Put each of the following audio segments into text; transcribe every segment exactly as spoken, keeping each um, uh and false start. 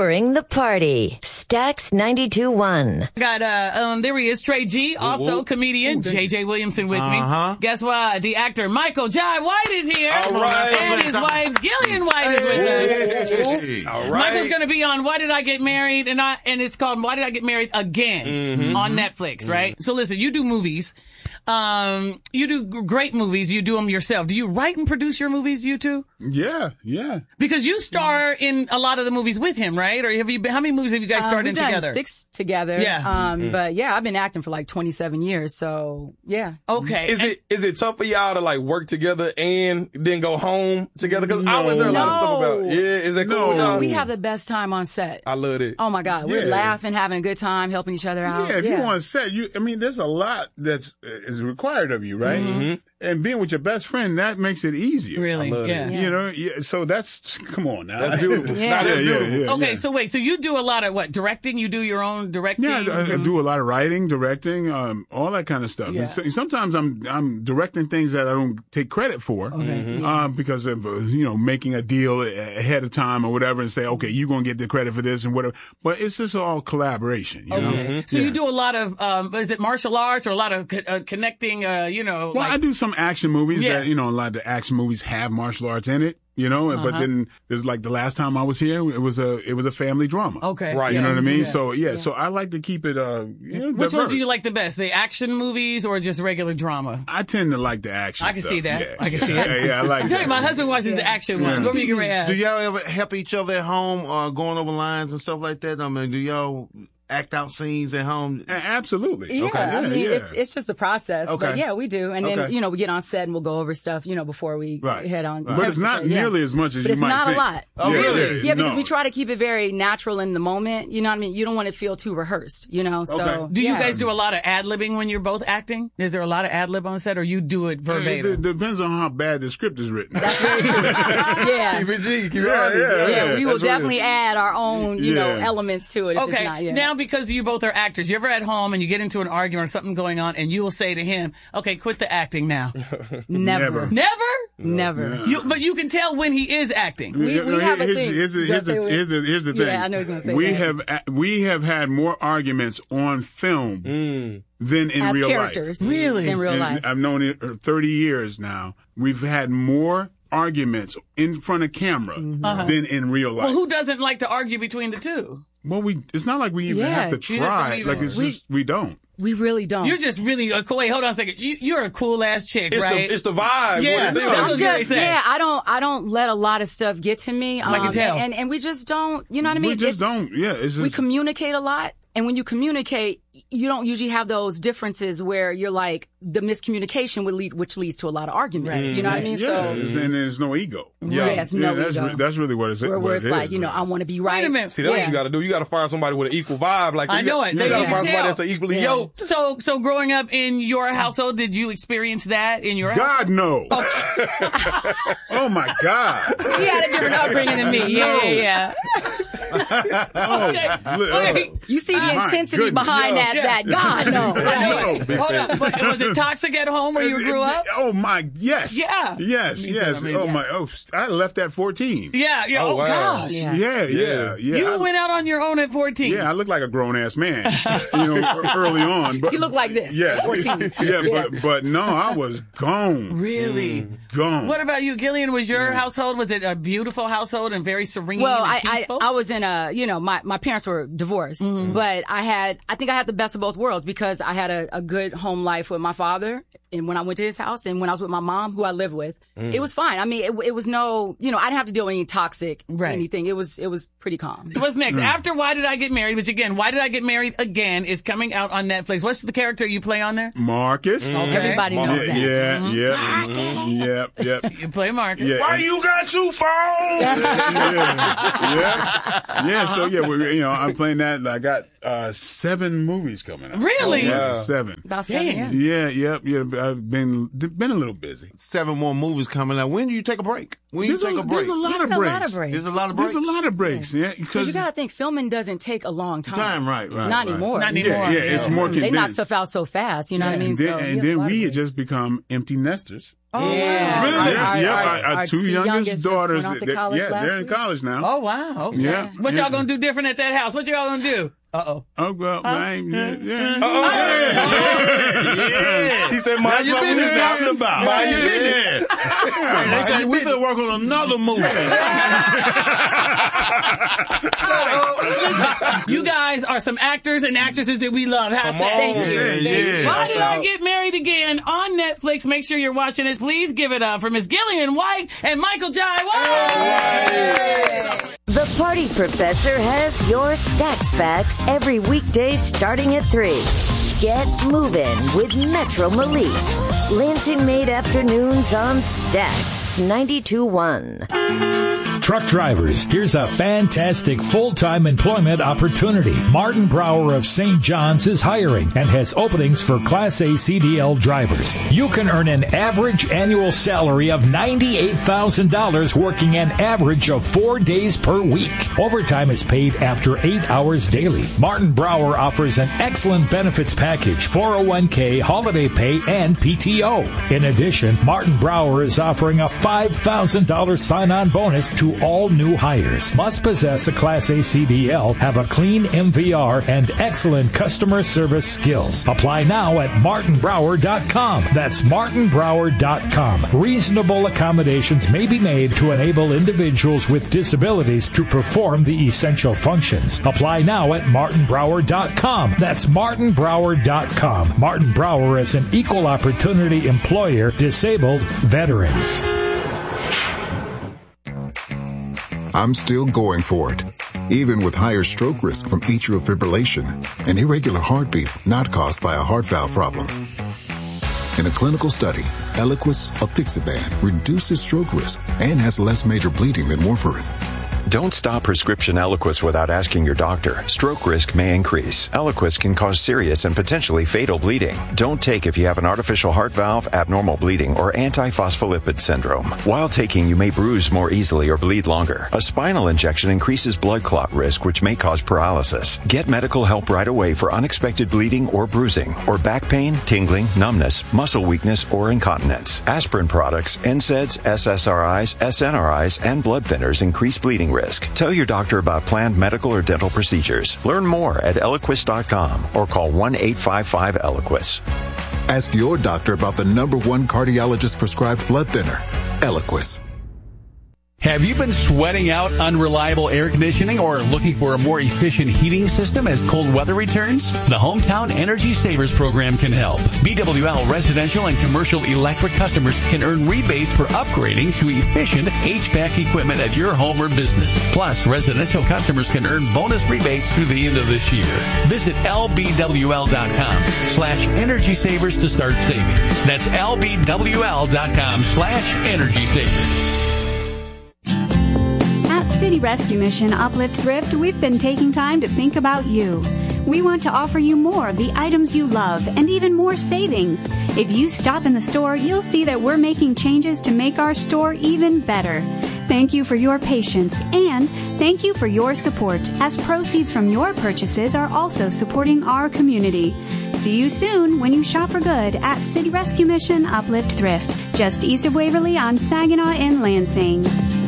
powering the party. Stax ninety-two point one. Got, uh, um, there he is, Trey G, also Ooh, comedian, ooh, J J Williamson with uh-huh. me. Guess what? The actor Michael Jai White is here. All right. And his wife, Gillian White, is with us. Hey. All right. Michael's going to be on Why Did I Get Married? And I, and it's called Why Did I Get Married Again Mm-hmm. on Netflix, right? Mm-hmm. So listen, you do movies. Um, you do g- great movies. You do them yourself. Do you write and produce your movies, you two? Yeah, yeah. Because you star in a lot of the movies with him, right? Or have you been, how many movies have you guys starred um, in we've done together? Six together. Yeah. Um, Mm-hmm. but yeah, I've been acting for like twenty-seven years. So yeah. Okay. Is And- it is it tough for y'all to like work together and then go home together? Because I always heard a lot of stuff about. No. Yeah, is that cool? No. with y'all? We have the best time on set. I love it. Oh my God. We're Yeah. laughing, having a good time, helping each other out. Yeah, if you want to set, you, I mean, there's a lot that's is required of you, right? Mm-hmm. And being with your best friend, that makes it easier. Really? I love Yeah. it. You know, yeah, so that's, come on now. That's beautiful. Yeah. Nah, that's yeah, beautiful. yeah, yeah, Okay, yeah. so wait, so you do a lot of what? Directing? You do your own directing? Yeah, I, I do a lot of writing, directing, um, all that kind of stuff. Yeah. And so, sometimes I'm I'm directing things that I don't take credit for, Mm-hmm. uh, because of uh, you know making a deal a- ahead of time or whatever, and say, okay, you're gonna get the credit for this and whatever. But it's just all collaboration, you know. Okay. So Yeah. you do a lot of, um, is it martial arts or a lot of co- uh, connecting, uh, you know, Well, like, I do some action movies Yeah. that, you know, a lot of the action movies have martial arts in it, you know, Uh-huh. but then there's like the last time I was here, it was a, it was a family drama. okay. Right. You yeah. know what I mean? Yeah. So, yeah, so I like to keep it, uh, you know, Which ones diverse. do you like the best? The action movies or just regular drama? I tend to like the action I can stuff. see that. Yeah. I can see yeah, it. Yeah, I like I'm telling that. you, my husband watches the action ones. Yeah. What were you going to Do ask? y'all ever help each other at home, uh, going over lines and stuff like that? I mean, do y'all act out scenes at home? A- Absolutely. Yeah, Okay. I mean, yeah. it's it's just the process. Okay. But yeah, we do. And then, Okay. you know, we get on set and we'll go over stuff, you know, before we Right. head on. Right. But it's not Yeah. nearly as much as But you it's might not think. a lot. Oh, Yeah, really? Yeah, because no. we try to keep it very natural in the moment. You know what I mean? You don't want to feel too rehearsed, you know? So, Okay. Do you yeah. guys do a lot of ad-libbing when you're both acting? Is there a lot of ad-lib on set or you do it It, verbatim? it depends on how bad the script is written. That's very true. yeah. Keep it G, keep it Yeah, honest. yeah, Yeah, we will That's real. definitely add our own, you know, Yeah. elements to it if Okay, it's not, yeah. now because you both are actors, you ever at home and you get into an argument or something going on and you will say to him, okay, quit the acting now. Never. Never. Never? Never. You, but you can tell when he is acting. We- we No, have a here's, thing. Here's, the- You here's, gotta the- say here's, the- here's the Yeah, thing. I know he's gonna say we that. have a- we have had more arguments on film than in As real characters. life. Really? In real And life. I've known it for thirty years now. We've had more arguments in front of camera than in real life. Well, who doesn't like to argue between the two? Well, we it's not like we even Yeah, have to you just don't try. even- Like it's We- just we don't. We really don't. You're just really a cool. Wait, hold on a second. You, you're a cool ass chick, It's right? the it's the vibe. Yeah. What it seems No, like. I I'm was gonna just, say. yeah, I don't, I don't let a lot of stuff get to me. Um, I can tell. And, and we just don't, you know what I mean? we just It's- don't. Yeah, it's just We communicate a lot. And when you communicate, you don't usually have those differences where you're like, the miscommunication would lead, which leads to a lot of arguments. You know what I mean? yeah, So, it's- and there's no ego. yeah, it's no that's ego. re- that's really what it's where, what where it it's like, is. you know, I want to be right. Wait a minute. See, that's Yeah. what you got to do. You got to find somebody with an equal vibe. Like I you know got, it. You They got to can find somebody tell. that's equally Yeah. yoked. So, so growing up in your household, did you experience that in your God household? no. Oh my God. He had a different upbringing than me. Yeah, No. yeah, Oh, li- Wait. You see the My intensity goodness. behind that, Yeah. that God, no. Right? no. Hold on. But was it toxic at home where you grew up? Oh my, yes. Yeah. Yes, Me too, yes. I mean, oh yes. my, oh, I left at fourteen. Yeah. Yeah. Oh, Oh, wow. gosh. Yeah. Yeah, yeah, yeah. You I- went out on your own at fourteen. Yeah, I look like a grown ass man, you know, e- early on. But You look like this. Yes. fourteen. Yeah, but but no, I was gone, Really? gone. What about you, Gillian? Was your household, was it a beautiful household and very serene Well, and I, I, peaceful? I was in a, you know, my, my parents were divorced, but I had, I think I had the best of both worlds because I had a, a good home life with my father and when I went to his house and when I was with my mom, who I live with, it was fine. I mean, it, it was no, you know, I didn't have to deal with any toxic Right. anything. It was, it was pretty calm. So what's next? After Why Did I Get Married, which again, Why Did I Get Married Again is coming out on Netflix. What's the character you play on there? Marcus? Okay. Everybody Yeah, knows that. yeah, yeah, mhm, yep, yep. You play Marcus. Yeah. Why you got two phones? yeah, yeah, yeah. So yeah, we, you know, I'm playing that. And I got uh, seven movies coming out. Really? Yeah, Wow. seven. About seven, Damn. yeah. Yeah, yep, yeah. I've been been a little busy. Seven more movies coming out. When do you take a break? When do you There's take a, a break? There's a lot Yeah, of a breaks. lot of breaks. There's a lot of breaks. There's a lot of breaks. Yeah, Because you got to think filming doesn't take a long time. Time, right, right. Not right. anymore. Not anymore. yeah, yeah, it's more They condensed. knock stuff out so fast, you know what I mean? And then, so, and yeah, then a lot of we had breaks. just become empty nesters. Oh, Yeah. Really? Our- yeah, our- yeah. our- Our, our our two, two youngest, youngest just daughters, went off to they- college yeah, last they're in week. college now. Oh, wow. Okay. Yeah. What Yeah. y'all gonna do different at that house? What y'all gonna do? Uh-oh. Oh, well, I ain't, yeah, yeah. Oh, yeah. He said, mind That's your what we was business. talking about. Mind your Yeah. business. Yeah, they said we finna work on another movie. You guys are some actors and actresses that we love. How's Come that? on. Thank you. Yeah, Thank you. yeah. Why Shouts Did I out. Get Married Again on Netflix? Make sure you're watching this. Please give it up for Miss Gillian White and Michael Jai White. The Party Professor has your Stacks Facts every weekday starting at three. Get moving with Metro Malik. Lansing Made Afternoons on Stacks ninety-two point one. Truck drivers, here's a fantastic full-time employment opportunity. Martin Brower of Saint John's is hiring and has openings for Class A C D L drivers. You can earn an average annual salary of ninety-eight thousand dollars working an average of four days per week. Overtime is paid after eight hours daily. Martin Brower offers an excellent benefits package, four oh one k, holiday pay, and P T O. In addition, Martin Brower is offering a five thousand dollars sign-on bonus to all new hires. Must possess a Class A C D L, have a clean M V R, and excellent customer service skills. Apply now at martin brower dot com. That's martin brower dot com. Reasonable accommodations may be made to enable individuals with disabilities to perform the essential functions. Apply now at martin brower dot com. That's martin brower dot com. Martin Brower is an equal opportunity employer, disabled veterans. I'm still going for it, even with higher stroke risk from atrial fibrillation, an irregular heartbeat not caused by a heart valve problem. In a clinical study, Eliquis apixaban reduces stroke risk and has less major bleeding than warfarin. Don't stop prescription Eliquis without asking your doctor. Stroke risk may increase. Eliquis can cause serious and potentially fatal bleeding. Don't take if you have an artificial heart valve, abnormal bleeding, or antiphospholipid syndrome. While taking, you may bruise more easily or bleed longer. A spinal injection increases blood clot risk, which may cause paralysis. Get medical help right away for unexpected bleeding or bruising, or back pain, tingling, numbness, muscle weakness, or incontinence. Aspirin products, N SAIDs, S S R Is, S N R Is, and blood thinners increase bleeding risk. Tell your doctor about planned medical or dental procedures. Learn more at eliquis dot com or call one eight five five Eliquis. Ask your doctor about the number one cardiologist prescribed blood thinner, Eliquis. Have you been sweating out unreliable air conditioning or looking for a more efficient heating system as cold weather returns? The Hometown Energy Savers Program can help. B W L residential and commercial electric customers can earn rebates for upgrading to efficient H V A C equipment at your home or business. Plus, residential customers can earn bonus rebates through the end of this year. Visit L B W L dot com slash energy savers to start saving. That's L B W L dot com slash energy savers. City Rescue Mission Uplift Thrift, we've been taking time to think about you. We want to offer you more of the items you love and even more savings. If you stop in the store, you'll see that we're making changes to make our store even better. Thank you for your patience and thank you for your support, as proceeds from your purchases are also supporting our community. See you soon when you shop for good at City Rescue Mission Uplift Thrift, just east of Waverly on Saginaw in Lansing.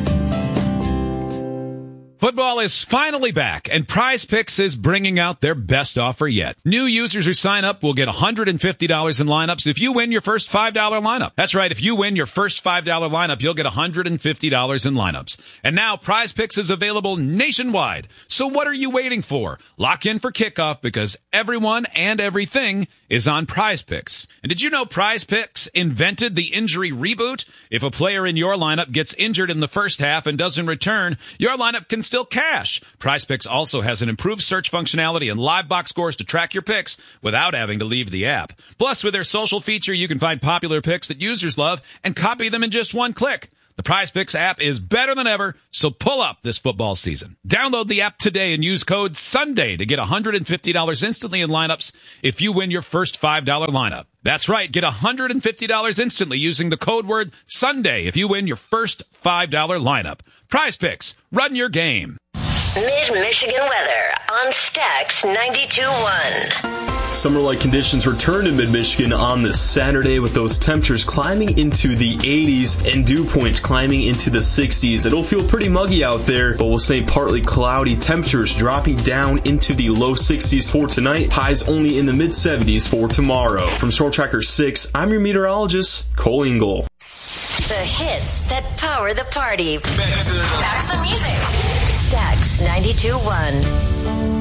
Football is finally back, and Prize Picks is bringing out their best offer yet. New users who sign up will get one hundred fifty dollars in lineups if you win your first five dollar lineup. That's right, if you win your first five dollar lineup, you'll get one hundred fifty dollars in lineups. And now Prize Picks is available nationwide. So what are you waiting for? Lock in for kickoff, because everyone and everything is on Prize Picks. And did you know Prize Picks invented the injury reboot? If a player in your lineup gets injured in the first half and doesn't return, your lineup can still cash. Prize Picks also has an improved search functionality and live box scores to track your picks without having to leave the app. Plus, with their social feature, you can find popular picks that users love and copy them in just one click. The PrizePicks app is better than ever, so pull up this football season. Download the app today and use code SUNDAY to get one hundred fifty dollars instantly in lineups if you win your first five dollar lineup. That's right, get one hundred fifty dollars instantly using the code word SUNDAY if you win your first five dollar lineup. PrizePicks, run your game. Mid-Michigan weather on Stax ninety-two point one. Summer-like conditions return to mid-Michigan on this Saturday with those temperatures climbing into the eighties and dew points climbing into the sixties. It'll feel pretty muggy out there, but we'll stay partly cloudy. Temperatures dropping down into the low sixties for tonight. Highs only in the mid-seventies for tomorrow. From Storm Tracker six, I'm your meteorologist, Cole Engel. The hits that power the party. Back to the music. Stax ninety-two point one.